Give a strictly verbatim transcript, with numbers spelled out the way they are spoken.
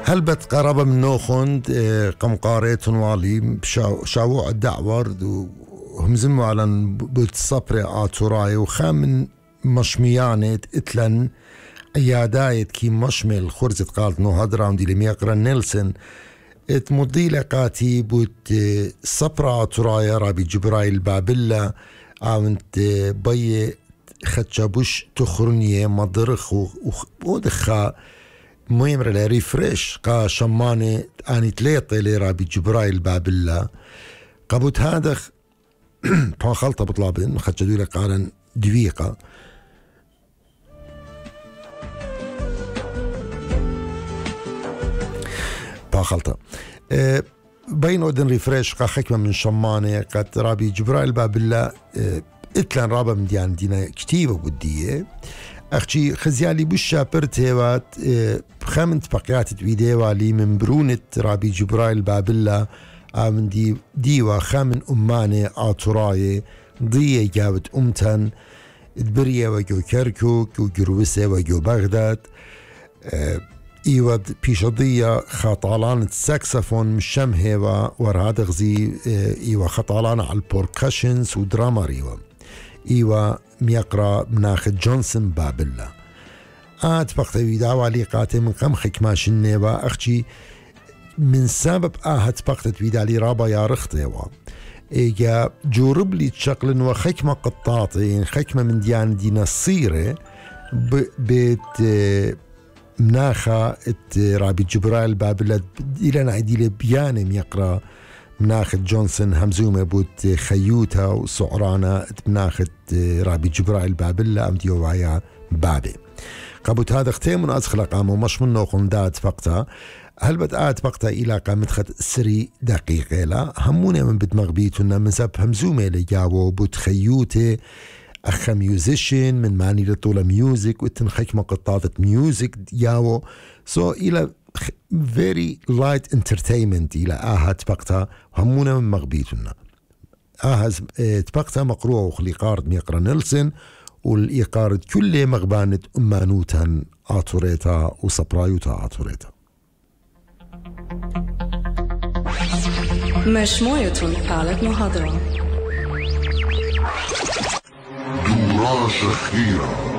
هل بتقرب من نوخند قم قاريت والي شاوع الدعور وهم زموا على بالصبر آتوراي وخامن مشميانت اتلن عيادايت كي مشمل خرزت قالت نو هدراوند اللي ميقرا نيلسون ات مضي لقاتي بوت صبر آتوراي رابي جبرايل بابلا عاونت بي خدشابوش تخرنية مضرخ ودخا ميمر لريفريش قا شماني اني تليطي لرابي جبرايل بابلا قبوت هادخ بان خلطة بطلابين خدشدو لك قارن دويقة بان خلطة أه بين ودن ريفريش قا حكمة من شماني قد رابي جبرايل بابلا أه اتلان رابا من ديان دينا كتيبة بودية اخشي خزيالي بوشا برتيوات بخامنت بقيات فيديوالي من برونة رابي جبرايل بابلا من دي ديوا خامن اماني آتوراي ضية جاوت امتن دبرية وجو كركوك وجروسة وجو بغداد ايواد بيشضية خطالان الساكسفون مشام هيوا ورهاد غزي ايوا خطالان على البوركشنز ودراما ريوا ايوا ميقرا مناخ جونسون بابلا آت بقتا ويداوا ليقاتي من قم خكماش النيوا اختي من سبب آهت بقتا ويدالي رابا يا رختيوا ايجا جورب لي تشقلن وخكمة قطاطين خكمة من ديان دينا الصيرة بيت مناخة رابي جبرايل بابلا إلى عديلة بياني ميقرا مناخة جونسون همزومة بوت خيوتها وسعرانة مناخة رابي جبرايل بابلا أم ديو وعيا بابي قبوت هذا اختي من أزخلق عمو مش من نوخن دات فقطة هل بدأت فقطة إلى قامت سري دقيقة لا همونا من بدمغ بيتنا من سب همزومة لجاوو بوت خيوتي أخا ميوزيشن من ماني لطولة ميوزك وتنخيك مقطعة ميوزك ياو سو so إلى very light entertainment إلى آها تبقتا همونا من مغبيتنا آها تبقتا مقروع وخليقارد ميقرا نيلسون والإيقارد كل مغبانة أمانوتا آتوريتا وصبرايوتا آتوريتا مشموية حالة محاضرة دورة شخيرة